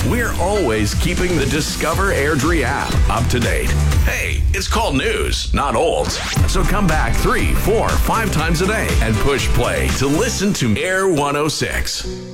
We're always keeping the Discover Airdrie app up to date. Hey, it's called news, not old. So come back 3, 4, 5 times a day and push play to listen to Air 106.